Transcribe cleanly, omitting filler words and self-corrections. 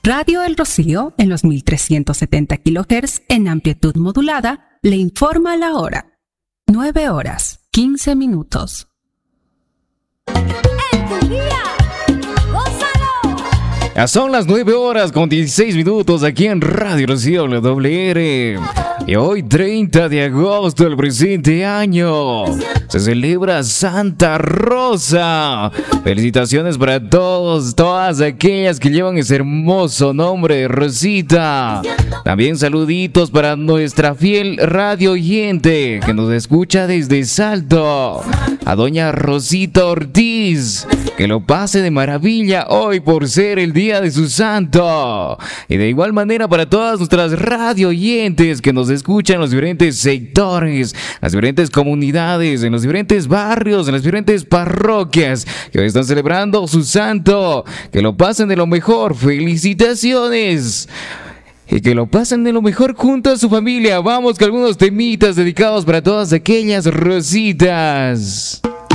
Radio El Rocío, en los 1370 kHz en amplitud modulada, le informa la hora. 9:15. En tu día, gózalo. Ya son las 9:16 aquí en Radio Rocío WR. Y hoy, 30 de agosto del presente año, se celebra Santa Rosa. Felicitaciones para todas aquellas que llevan ese hermoso nombre de Rosita. También saluditos para nuestra fiel radio oyente que nos escucha desde Salto, a doña Rosita Ortiz. Que lo pase de maravilla hoy por ser el día de su santo. Y de igual manera para todas nuestras radio oyentes que nos escuchan en los diferentes sectores, las diferentes comunidades, en los diferentes barrios, en las diferentes parroquias que hoy están celebrando su santo. Que lo pasen de lo mejor. Felicitaciones. Y que lo pasen de lo mejor junto a su familia. Vamos con algunos temitas dedicados para todas aquellas Rositas.